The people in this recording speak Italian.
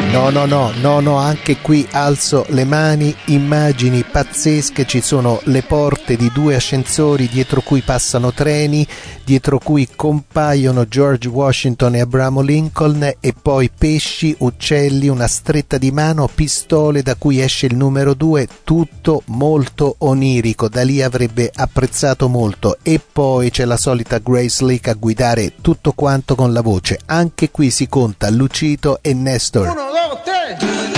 No, anche qui alzo le mani, immagini pazzesche, ci sono le porte di 2 ascensori dietro cui passano treni, dietro cui compaiono George Washington e Abraham Lincoln, e poi pesci, uccelli, una stretta di mano, pistole da cui esce il numero 2, tutto molto onirico. Da lì avrebbe apprezzato molto. E poi c'è la solita Grace Slick a guidare tutto quanto con la voce. Anche qui si conta Lucito e Nestor. 1, 2, 3.